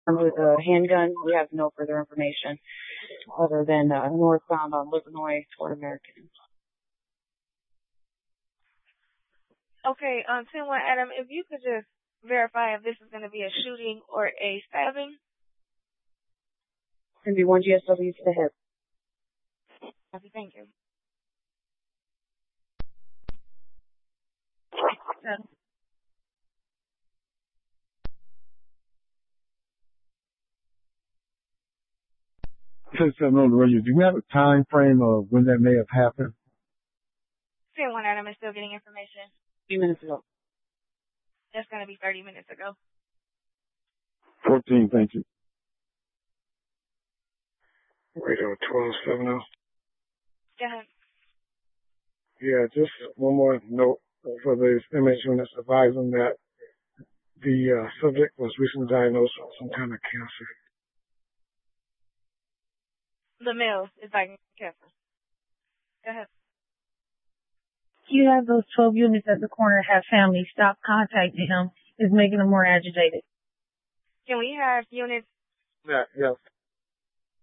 With a handgun, we have no further information other than northbound on Livernois toward American. Okay, 10-1 Adam, if you could just verify if this is going to be a shooting or a stabbing. It's going to be 1 GSW to the hip. Copy, thank you. Since I'm on the radio, do you have a time frame of when that may have happened? 10-1 Adam is still getting information. A few minutes ago. That's going to be 30 minutes ago. 14, thank you. Radio 1270. Go ahead. Yeah, just one more note for the MH units advising that the subject was recently diagnosed with some kind of cancer. The male is diagnosed with cancer. Go ahead. You have those 12 units at the corner have family. Stop contacting him. It's making them more agitated. Can we have units? Yeah, yes.